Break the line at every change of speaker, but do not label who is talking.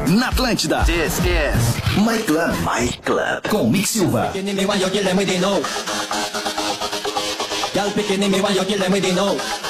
Na Atlântida.
This is
My Club. My Club. Com Mick Silva.
Y'all picking me while you're killing me, they know.